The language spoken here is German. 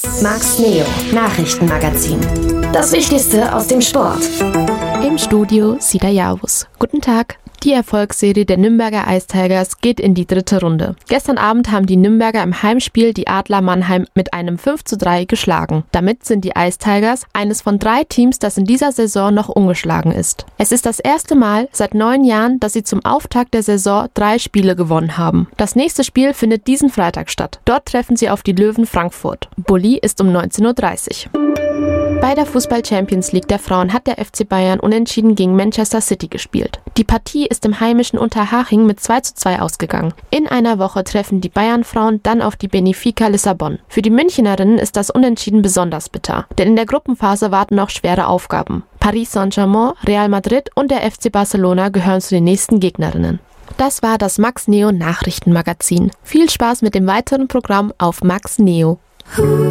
Max Neo Nachrichtenmagazin. Das Wichtigste aus dem Sport. Im Studio Sida Javus. Guten Tag. Die Erfolgsserie der Nürnberger Ice Tigers geht in die 3. Runde. Gestern Abend haben die Nürnberger im Heimspiel die Adler Mannheim mit einem 5:3 geschlagen. Damit sind die Ice Tigers eines von 3 Teams, das in dieser Saison noch ungeschlagen ist. Es ist das erste Mal seit 9 Jahren, dass sie zum Auftakt der Saison 3 Spiele gewonnen haben. Das nächste Spiel findet diesen Freitag statt. Dort treffen sie auf die Löwen Frankfurt. Bulli ist um 19:30 Uhr. Bei der Fußball-Champions League der Frauen hat der FC Bayern unentschieden gegen Manchester City gespielt. Die Partie ist im heimischen Unterhaching mit 2:2 ausgegangen. In einer Woche treffen die Bayern-Frauen dann auf die Benfica Lissabon. Für die Münchnerinnen ist das Unentschieden besonders bitter, denn in der Gruppenphase warten noch schwere Aufgaben. Paris Saint-Germain, Real Madrid und der FC Barcelona gehören zu den nächsten Gegnerinnen. Das war das Max Neo Nachrichtenmagazin. Viel Spaß mit dem weiteren Programm auf Max Neo.